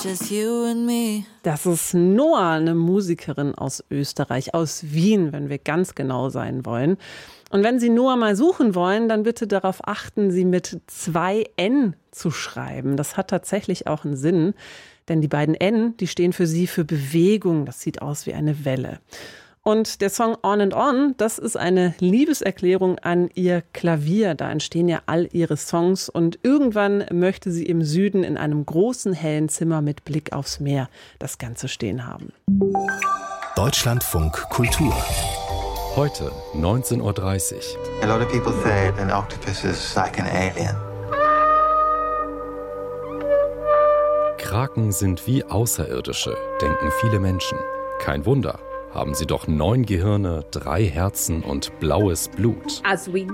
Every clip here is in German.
it's just you and me. Das ist Noah, eine Musikerin aus Österreich, aus Wien, wenn wir ganz genau sein wollen. Und wenn Sie Noah mal suchen wollen, dann bitte darauf achten, sie mit 2 N zu schreiben. Das hat tatsächlich auch einen Sinn, denn die beiden N, die stehen für sie für Bewegung. Das sieht aus wie eine Welle. Und der Song On and On, das ist eine Liebeserklärung an ihr Klavier. Da entstehen ja all ihre Songs und irgendwann möchte sie im Süden in einem großen hellen Zimmer mit Blick aufs Meer das Ganze stehen haben. Deutschlandfunk Kultur. Heute 19:30 Uhr. A lot of people say an octopus is like an alien. Kraken sind wie Außerirdische, denken viele Menschen. Kein Wunder, haben sie doch 9 Gehirne, 3 Herzen und blaues Blut.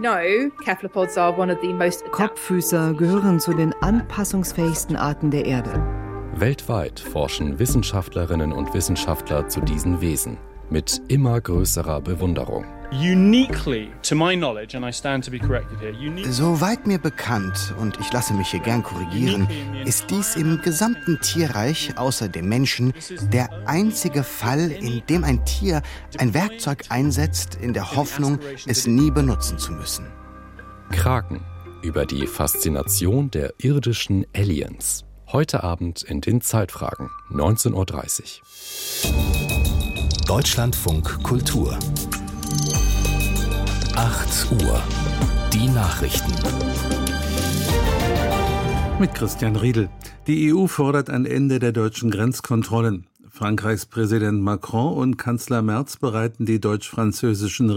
Kopffüßer gehören zu den anpassungsfähigsten Arten der Erde. Weltweit forschen Wissenschaftlerinnen und Wissenschaftler zu diesen Wesen. Mit immer größerer Bewunderung. Soweit mir bekannt, und ich lasse mich hier gern korrigieren, ist dies im gesamten Tierreich außer dem Menschen der einzige Fall, in dem ein Tier ein Werkzeug einsetzt, in der Hoffnung, es nie benutzen zu müssen. Kraken, über die Faszination der irdischen Aliens. Heute Abend in den Zeitfragen, 19:30 Uhr. Deutschlandfunk Kultur. 8 Uhr. Die Nachrichten. Mit Christian Riedel. Die EU fordert ein Ende der deutschen Grenzkontrollen. Frankreichs Präsident Macron und Kanzler Merz bereiten die deutsch-französischen